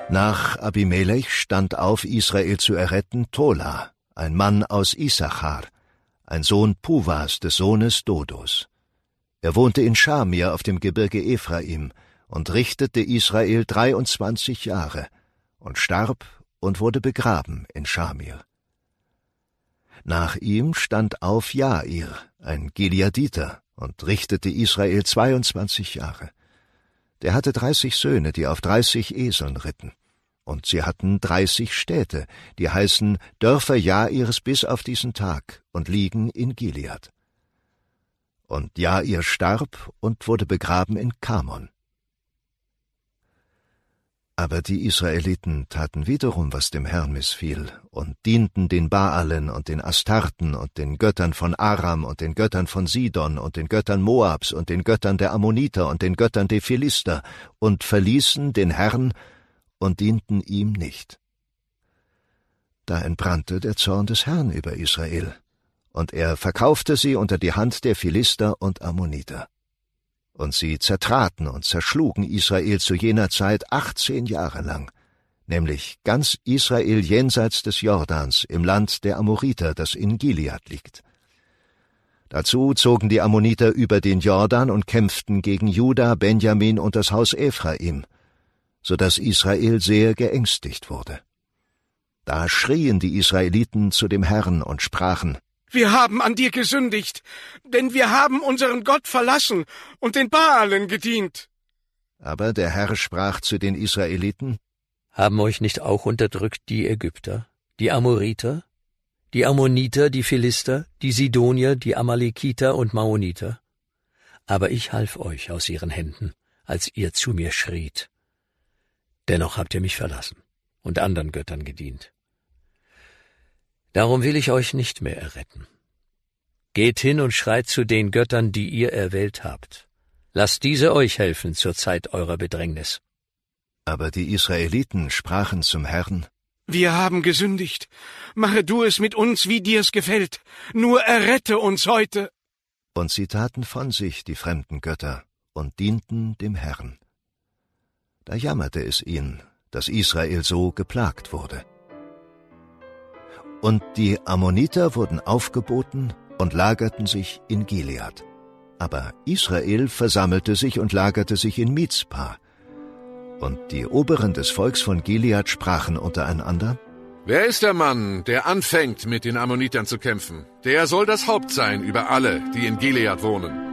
Nach Abimelech stand auf, Israel zu erretten, Tola, ein Mann aus Issachar, ein Sohn Puwas, des Sohnes Dodos. Er wohnte in Schamir auf dem Gebirge Ephraim und richtete Israel 23 Jahre und starb und wurde begraben in Schamir. Nach ihm stand auf Jair, ein Gileaditer, und richtete Israel 22 Jahre. Der hatte 30 Söhne, die auf 30 Eseln ritten. Und sie hatten 30 Städte, die heißen Dörfer Jairs bis auf diesen Tag und liegen in Gilead. Und Jair starb und wurde begraben in Kamon. Aber die Israeliten taten wiederum, was dem Herrn missfiel, und dienten den Baalen und den Astarten und den Göttern von Aram und den Göttern von Sidon und den Göttern Moabs und den Göttern der Ammoniter und den Göttern der Philister und verließen den Herrn und dienten ihm nicht. Da entbrannte der Zorn des Herrn über Israel, und er verkaufte sie unter die Hand der Philister und Ammoniter. Und sie zertraten und zerschlugen Israel zu jener Zeit 18 Jahre lang, nämlich ganz Israel jenseits des Jordans im Land der Amoriter, das in Gilead liegt. Dazu zogen die Ammoniter über den Jordan und kämpften gegen Juda, Benjamin und das Haus Ephraim, so dass Israel sehr geängstigt wurde. Da schrien die Israeliten zu dem Herrn und sprachen: Wir haben an dir gesündigt, denn wir haben unseren Gott verlassen und den Baalen gedient. Aber der Herr sprach zu den Israeliten: Haben euch nicht auch unterdrückt die Ägypter, die Amoriter, die Ammoniter, die Philister, die Sidonier, die Amalekiter und Maoniter? Aber ich half euch aus ihren Händen, als ihr zu mir schriet. Dennoch habt ihr mich verlassen und anderen Göttern gedient. Darum will ich euch nicht mehr erretten. Geht hin und schreit zu den Göttern, die ihr erwählt habt. Lasst diese euch helfen zur Zeit eurer Bedrängnis. Aber die Israeliten sprachen zum Herrn: Wir haben gesündigt. Mache du es mit uns, wie dir's gefällt. Nur errette uns heute. Und sie taten von sich die fremden Götter und dienten dem Herrn. Da jammerte es ihn, dass Israel so geplagt wurde. Und die Ammoniter wurden aufgeboten und lagerten sich in Gilead. Aber Israel versammelte sich und lagerte sich in Mizpa. Und die Oberen des Volks von Gilead sprachen untereinander: Wer ist der Mann, der anfängt, mit den Ammonitern zu kämpfen? Der soll das Haupt sein über alle, die in Gilead wohnen.